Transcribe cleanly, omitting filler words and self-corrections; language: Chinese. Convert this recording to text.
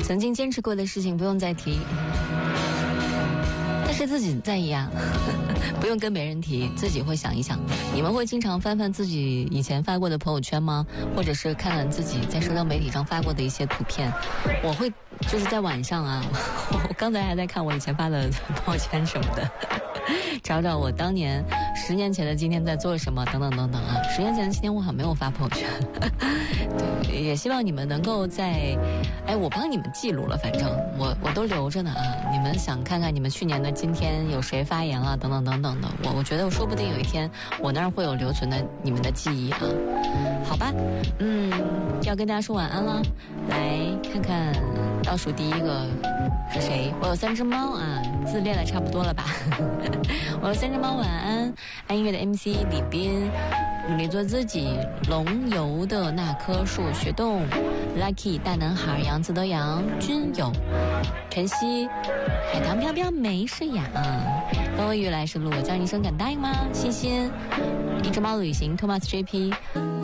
曾经坚持过的事情不用再提，但是自己在意啊，不用跟别人提，自己会想一想。你们会经常翻翻自己以前发过的朋友圈吗？或者是看看自己在社交媒体上发过的一些图片？我会就是在晚上啊，我刚才还在看我以前发的朋友圈什么的，找找我当年10年前的今天在做什么等等等等啊。10年前的今天我好像没有发朋友圈，对，也希望你们能够在，我帮你们记录了，反正我都留着呢啊。你们想看看你们去年的今天有谁发言了等等等等的，我觉得说不定有一天我那儿会有留存的你们的记忆啊。好吧，要跟大家说晚安了，来看看倒数第一个是谁？我有3只猫啊，字练的差不多了吧？我有3只猫，晚安。爱音乐的 MC 李斌，努力做自己，龙游的那棵树，雪冻 Lucky 大男孩，杨子的杨，君友，晨曦，海棠飘飘没事呀。风微雨来时路，我叫你一声敢答应吗？欣欣，一只猫旅行 Thomas JP。